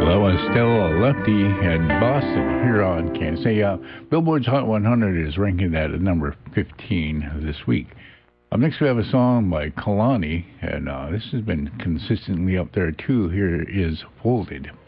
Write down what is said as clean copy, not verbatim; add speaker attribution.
Speaker 1: That was still Lefty and Boston here on Kansas. Billboard's Hot 100 is ranking that at number 15 this week. Up next, we have a song by Kalani, and this has been consistently up there too. Here is Folded.